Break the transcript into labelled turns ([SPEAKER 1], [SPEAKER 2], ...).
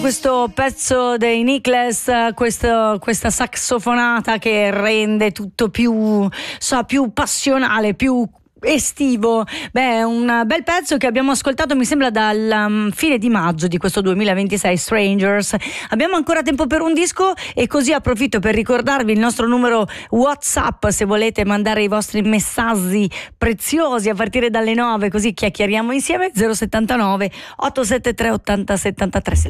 [SPEAKER 1] Questo pezzo dei Nicklaus, questa saxofonata che rende tutto più passionale, più estivo. Beh, un bel pezzo che abbiamo ascoltato, mi sembra dal fine di maggio di questo 2026, Strangers. Abbiamo ancora tempo per un disco e così approfitto per ricordarvi il nostro numero WhatsApp se volete mandare i vostri messaggi preziosi a partire dalle 9, così chiacchieriamo insieme. 079 873 80 73.